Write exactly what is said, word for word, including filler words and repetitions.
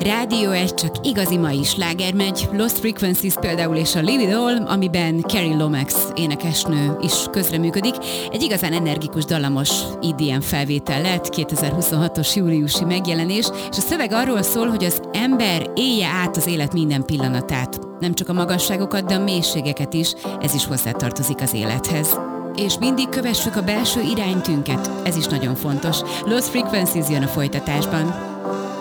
Rádió egy, csak igazi mai sláger megy. Lost Frequencies például és a Live It All, amiben Carrie Lomax énekesnő is közreműködik. Egy igazán energikus, dallamos é dé em felvétel lett, kétezer-huszonhatos júliusi megjelenés, és a szöveg arról szól, hogy az ember élje át az élet minden pillanatát. Nem csak a magasságokat, de a mélységeket is, ez is hozzátartozik az élethez. És mindig kövessük a belső iránytünket, ez is nagyon fontos. Lost Frequencies jön a folytatásban.